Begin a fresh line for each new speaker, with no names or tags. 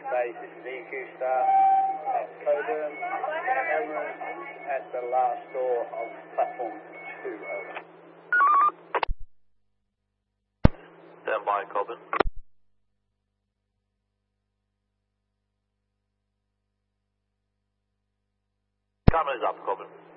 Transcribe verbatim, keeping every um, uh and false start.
base, this is E Q Star at Coburn, Cameron at the last door of platform two, over.
Stand by, Coburn. Cameron is up, Coburn.